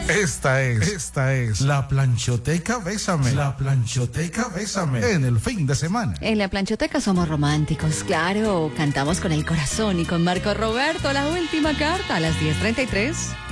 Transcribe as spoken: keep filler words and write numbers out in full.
Esta es, esta es la Planchoteca Bésame. La Planchoteca Bésame. En el fin de semana. En la Planchoteca somos románticos, claro. Cantamos con el corazón y con Marco Roberto, la última carta a las diez treinta y tres.